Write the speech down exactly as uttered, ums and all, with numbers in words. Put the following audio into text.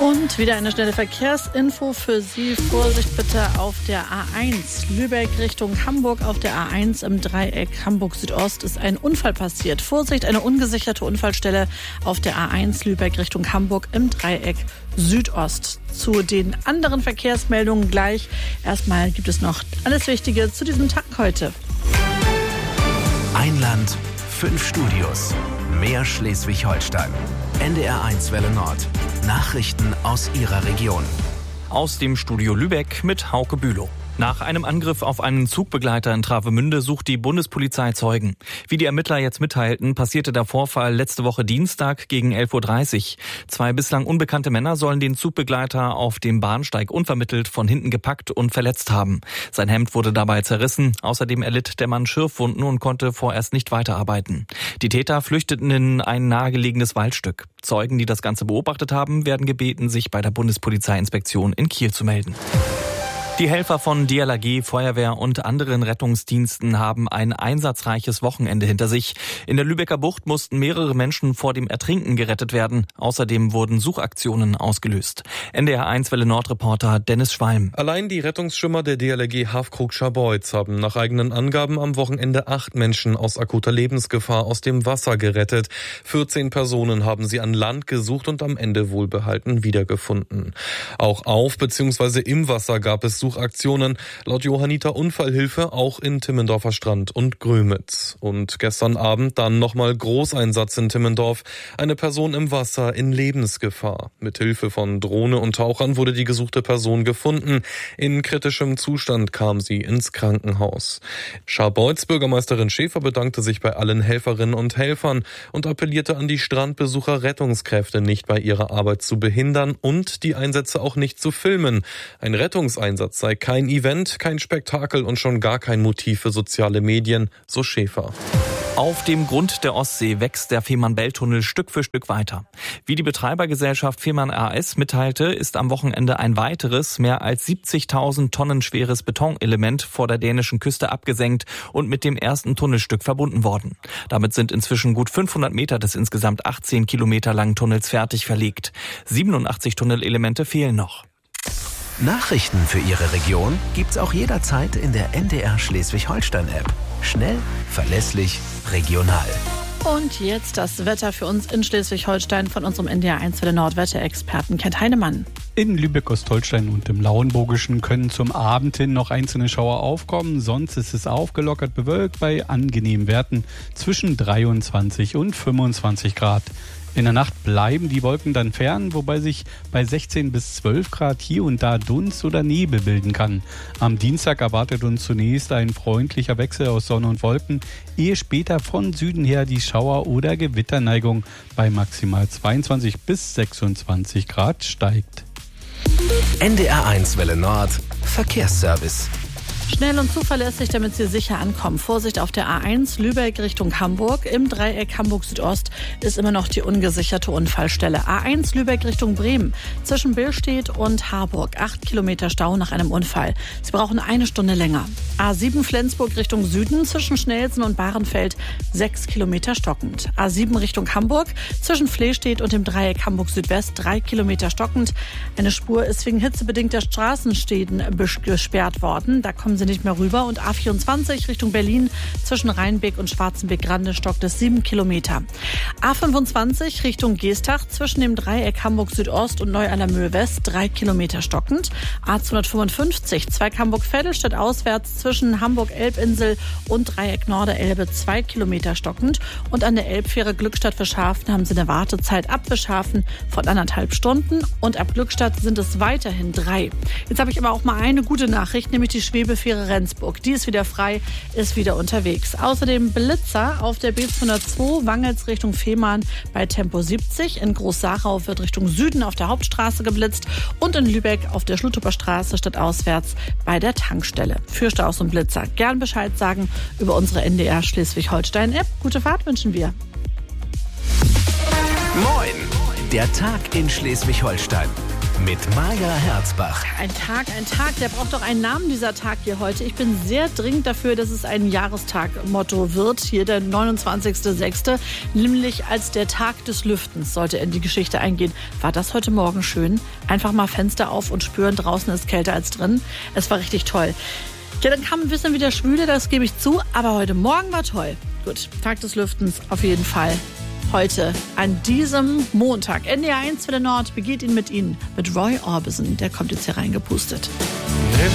Und wieder eine schnelle Verkehrsinfo für Sie. Vorsicht bitte auf der A eins Lübeck Richtung Hamburg. Auf der A eins im Dreieck Hamburg Südost ist ein Unfall passiert. Vorsicht, eine ungesicherte Unfallstelle auf der A eins Lübeck Richtung Hamburg im Dreieck Südost. Zu den anderen Verkehrsmeldungen gleich. Erstmal gibt es noch alles Wichtige zu diesem Tag heute. Ein Land, fünf Studios, mehr Schleswig-Holstein. N D R eins Welle Nord. Nachrichten aus Ihrer Region. Aus dem Studio Lübeck mit Hauke Bülow. Nach einem Angriff auf einen Zugbegleiter in Travemünde sucht die Bundespolizei Zeugen. Wie die Ermittler jetzt mitteilten, passierte der Vorfall letzte Woche Dienstag gegen elf Uhr dreißig. Zwei bislang unbekannte Männer sollen den Zugbegleiter auf dem Bahnsteig unvermittelt von hinten gepackt und verletzt haben. Sein Hemd wurde dabei zerrissen. Außerdem erlitt der Mann Schürfwunden und konnte vorerst nicht weiterarbeiten. Die Täter flüchteten in ein nahegelegenes Waldstück. Zeugen, die das Ganze beobachtet haben, werden gebeten, sich bei der Bundespolizeiinspektion in Kiel zu melden. Die Helfer von D L R G, Feuerwehr und anderen Rettungsdiensten haben ein einsatzreiches Wochenende hinter sich. In der Lübecker Bucht mussten mehrere Menschen vor dem Ertrinken gerettet werden. Außerdem wurden Suchaktionen ausgelöst. N D R eins Welle Nord-Reporter Dennis Schwalm. Allein die Rettungsschwimmer der D L R G Hafkrug-Scharbeutz haben nach eigenen Angaben am Wochenende acht Menschen aus akuter Lebensgefahr aus dem Wasser gerettet. vierzehn Personen haben sie an Land gesucht und am Ende wohlbehalten wiedergefunden. Auch auf bzw. im Wasser gab es Suchaktionen, laut Johanniter Unfallhilfe auch in Timmendorfer Strand und Grömitz. Und gestern Abend dann nochmal Großeinsatz in Timmendorf. Eine Person im Wasser in Lebensgefahr. Mit Hilfe von Drohne und Tauchern wurde die gesuchte Person gefunden. In kritischem Zustand kam sie ins Krankenhaus. Scharbeutz Bürgermeisterin Schäfer bedankte sich bei allen Helferinnen und Helfern und appellierte an die Strandbesucher, Rettungskräfte nicht bei ihrer Arbeit zu behindern und die Einsätze auch nicht zu filmen. Ein Rettungseinsatz sei kein Event, kein Spektakel und schon gar kein Motiv für soziale Medien, so Schäfer. Auf dem Grund der Ostsee wächst der Fehmarn-Belt-Tunnel Stück für Stück weiter. Wie die Betreibergesellschaft Fehmarn A S mitteilte, ist am Wochenende ein weiteres, mehr als siebzigtausend Tonnen schweres Betonelement vor der dänischen Küste abgesenkt und mit dem ersten Tunnelstück verbunden worden. Damit sind inzwischen gut fünfhundert Meter des insgesamt achtzehn Kilometer langen Tunnels fertig verlegt. siebenundachtzig Tunnelelemente fehlen noch. Nachrichten für Ihre Region gibt's auch jederzeit in der N D R Schleswig-Holstein-App. Schnell, verlässlich, regional. Und jetzt das Wetter für uns in Schleswig-Holstein von unserem N D R eins Welle Nord-Wetterexperten Kent Heinemann. In Lübeck-Ostholstein und im Lauenburgischen können zum Abend hin noch einzelne Schauer aufkommen. Sonst ist es aufgelockert bewölkt bei angenehmen Werten zwischen dreiundzwanzig und fünfundzwanzig Grad. In der Nacht bleiben die Wolken dann fern, wobei sich bei sechzehn bis zwölf Grad hier und da Dunst oder Nebel bilden kann. Am Dienstag erwartet uns zunächst ein freundlicher Wechsel aus Sonne und Wolken, ehe später von Süden her die Schauer- oder Gewitterneigung bei maximal zweiundzwanzig bis sechsundzwanzig Grad steigt. N D R eins Welle Nord, Verkehrsservice. Schnell und zuverlässig, damit Sie sicher ankommen. Vorsicht auf der A eins Lübeck Richtung Hamburg. Im Dreieck Hamburg Südost ist immer noch die ungesicherte Unfallstelle. A eins Lübeck Richtung Bremen. Zwischen Billstedt und Harburg. Acht Kilometer Stau nach einem Unfall. Sie brauchen eine Stunde länger. A sieben Flensburg Richtung Süden. Zwischen Schnelsen und Bahrenfeld. Sechs Kilometer stockend. A sieben Richtung Hamburg. Zwischen Flehstedt und dem Dreieck Hamburg Südwest. Drei Kilometer stockend. Eine Spur ist wegen hitzebedingter Straßenschäden gesperrt worden. Da kommen Sie nicht mehr rüber. Und A vierundzwanzig Richtung Berlin zwischen Rheinbeck und Schwarzenbeck-Grande stockt es sieben Kilometer. A fünfundzwanzig Richtung Geestach zwischen dem Dreieck Hamburg Südost und Neu-Allermöhe West drei Kilometer stockend. A zweihundertfünfundfünfzig Zweig Hamburg-Vettelstadt auswärts zwischen Hamburg-Elbinsel und Dreieck Norderelbe zwei Kilometer stockend. Und an der Elbfähre Glückstadt-Fischhafen haben Sie eine Wartezeit ab Fischhafen von anderthalb Stunden und ab Glückstadt sind es weiterhin drei. Jetzt habe ich aber auch mal eine gute Nachricht, nämlich die Schwebefähre Rendsburg. Die ist wieder frei, ist wieder unterwegs. Außerdem Blitzer auf der B zweihundertzwei Wangels Richtung Fehmarn bei Tempo siebzig. In Groß-Sachau wird Richtung Süden auf der Hauptstraße geblitzt und in Lübeck auf der Schluthofer Straße stadtauswärts bei der Tankstelle. Für Staus und Blitzer gern Bescheid sagen über unsere N D R Schleswig-Holstein-App. Gute Fahrt wünschen wir. Moin! Der Tag in Schleswig-Holstein. mit Maja Herzbach. Ein Tag, ein Tag, der braucht doch einen Namen, dieser Tag hier heute. Ich bin sehr dringend dafür, dass es ein Jahrestag-Motto wird. Hier der neunundzwanzigster sechster nämlich als der Tag des Lüftens sollte in die Geschichte eingehen. War das heute Morgen schön? Einfach mal Fenster auf und spüren, draußen ist kälter als drin. Es war richtig toll. Ja, dann kam ein bisschen wieder Schwüle, das gebe ich zu, aber heute Morgen war toll. Gut, Tag des Lüftens auf jeden Fall. Heute, an diesem Montag, N D R eins Welle Nord begeht ihn mit Ihnen, mit Roy Orbison. Der kommt jetzt hier reingepustet.